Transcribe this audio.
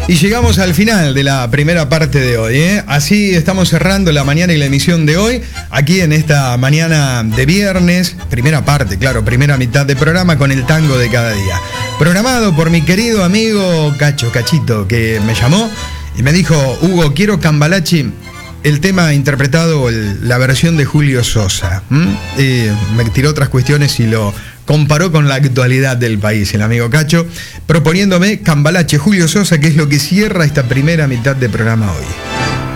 Y llegamos al final de la primera parte de hoy, ¿eh? Así estamos cerrando la mañana y la emisión de hoy, aquí en esta mañana de viernes, primera parte, claro, primera mitad de programa con el tango de cada día. Programado por mi querido amigo Cachito, que me llamó y me dijo: Hugo, quiero Cambalache, el tema interpretado, la versión de Julio Sosa. Me tiró otras cuestiones y lo comparó con la actualidad del país, el amigo Cacho, proponiéndome Cambalache, Julio Sosa, que es lo que cierra esta primera mitad de programa hoy.